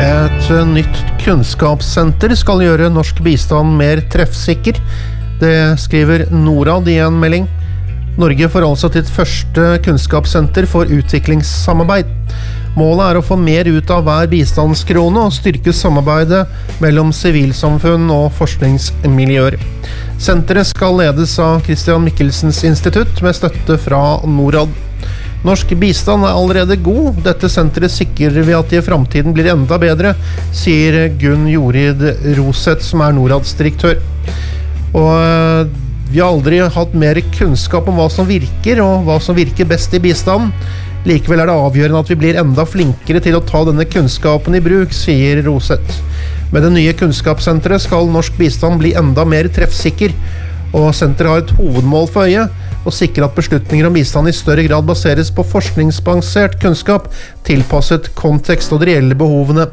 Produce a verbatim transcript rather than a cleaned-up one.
Et nytt kunnskapssenter skal gjøre norsk bistand mer treffsikker. Det skriver Norad i en melding. Norge får altså sitt første kunnskapssenter for utviklingssamarbeid. Målet er å få mer ut av hver bistandskrone og styrke samarbeidet mellom sivilsamfunn og forskningsmiljøer. Senteret skal ledes av Christian Michelsens institutt med støtte fra Norad. Norsk bistand er allerede god. Dette senteret sikrer vi at det i fremtiden blir enda bedre, sier Gunn Jorid Roseth, som er Norads direktør. Og vi har aldri hatt mer kunnskap om hva som virker, og hva som virker best i bistanden. Likevel er det avgjørende at vi blir enda flinkere til å ta denne kunnskapen i bruk, sier Roseth. Med det nye kunnskapssenteret skal norsk bistand bli enda mer treffsikker, og senteret har et hovedmål for øye, å sikre at beslutninger om bistand i større grad baseres på forskningsbasert kunnskap, tilpasset kontekst og de reelle behovene.